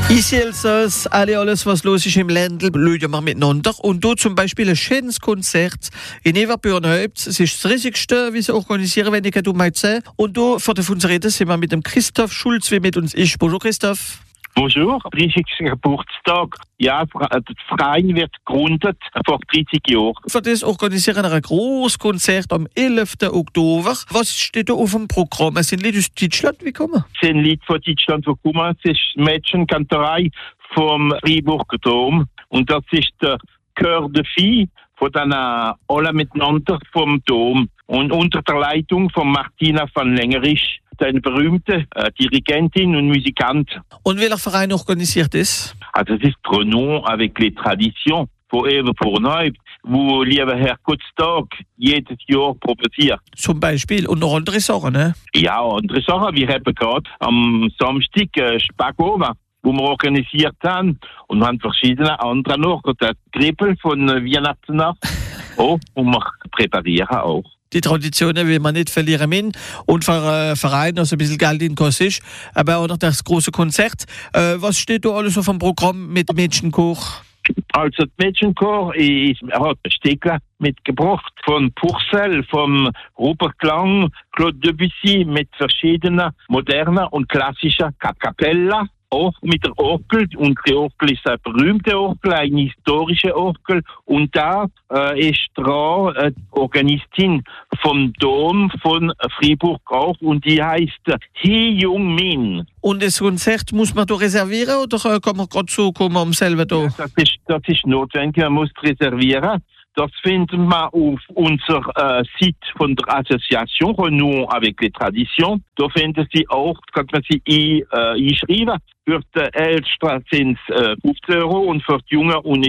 Ici Elsass, alles was los ist im Ländl, schauen wir miteinander. Und du zum Beispiel ein schönes Konzert in Everbürnhaupt. Es ist das riesigste, wie sie organisieren, wenn ich du meinst. Und du, vor der uns reden, sind wir mit dem Christoph Schulz, wie mit uns ist. Bonjour Christoph. Bonjour, 30. Geburtstag. Ja, der Verein wird gegründet vor 30 Jahren. Für das organisieren wir ein grosses Konzert am 11. Oktober. Was steht da auf dem Programm? Es sind Leute aus Deutschland gekommen? Es sind Leute von Deutschland gekommen. Es ist Mädchenkantorei vom Freiburger Dom. Und das ist der Chœur de Filles von den alle miteinander vom Dom. Und unter der Leitung von Martina van Lengerisch, eine berühmte Dirigentin und Musikant. Und welcher Verein organisiert das? Also das ist Prenons avec les traditions von Everbürnhaupt, wo lieber Herr Kutztag jedes Jahr propagiert. Zum Beispiel. Und noch andere Sachen, ne? Ja, andere Sachen. Wir haben gerade am Samstag Spagova, wo wir organisiert haben. Und wir haben verschiedene andere noch. Der Krippel von Weihnachtsnacht. Und wir präparieren auch. Die Traditionen will man nicht verlieren müssen. Und für Verein also ein bisschen Geld in Kost ist. Aber auch noch das große Konzert. Was steht da alles auf dem Programm mit Mädchenchor? Also, das Mädchenchor hat Stücke mitgebracht von Purcell, vom Rupert Klang, Claude Debussy mit verschiedenen modernen und klassischen Capella. Auch mit der Orgel. Und die Orgel ist eine berühmte Orgel, eine historische Orgel. Und da ist dran die Organistin vom Dom von Freiburg auch. Und die heißt Hee Jung Min. Und das Konzert muss man da reservieren oder kann man gerade so kommen um selber da? Ja, das ist notwendig, man muss reservieren. Das finden wir auf unserer Seite von der Association Renouons avec les Traditions. Da finden Sie auch, kann man sie einschreiben. Für die Ältesten sind es 15 Euro und für die Jungen und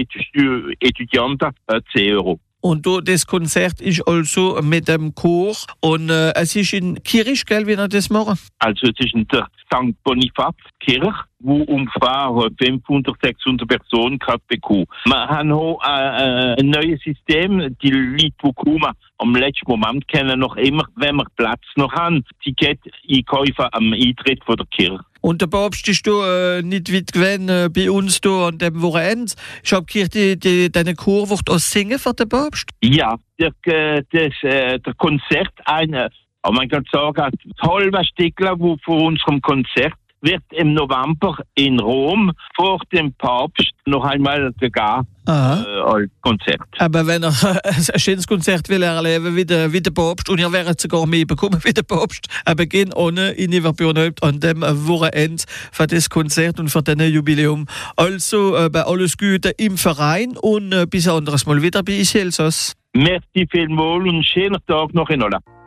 Etudianten 10 Euro. Und du, das Konzert ist also mit dem Chor und es ist in Kirch, gell, wie wir das machen? Also es ist in der St. Bonifaz Kirche, wo ungefähr 500, 600 Personen bekommen. Wir haben auch ein neues System. Die Leute, die kommen, am letzten Moment können noch immer, wenn wir Platz noch haben, Ticket einkaufen am Eintritt von der Kirche. Und der Papst ist da nicht weit gewesen bei uns da an dem Wochenende. Ich habe gehört, deine Chor wird auch singen für den Papst? Ja, der Konzert, man kann sagen, das halbe Stückchen, wo vor unserem Konzert wird im November in Rom vor dem Papst noch einmal gegeben als Konzert. Aber wenn er ein schönes Konzert will erleben wie der Papst, und ihr werdet sogar mehr bekommen wie der Papst, aber gehen ohne in Everbürnhaupt an dem Wochenende für das Konzert und für das Jubiläum. Also bei alles Gute im Verein und bis ein anderes Mal wieder bei Elsass. Merci vielmals und schönen Tag noch in Olla.